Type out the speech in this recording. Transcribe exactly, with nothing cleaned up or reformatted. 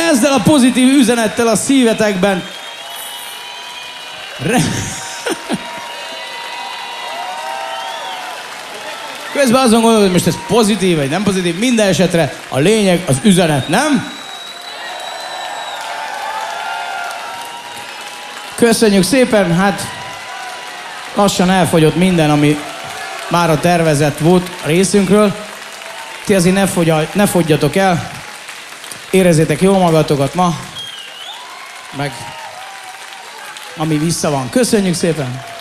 ezzel a pozitív üzenettel a szívetekben. Re... Közben azon gondolod, hogy most ez pozitív vagy nem pozitív, minden esetre a lényeg az üzenet, nem? Köszönjük szépen, hát lassan elfogyott minden, ami már a tervezett volt a részünkről. Ti azért ne, fogyal, ne fogyjatok el, érezzétek jól magatokat ma, meg ami vissza van. Köszönjük szépen!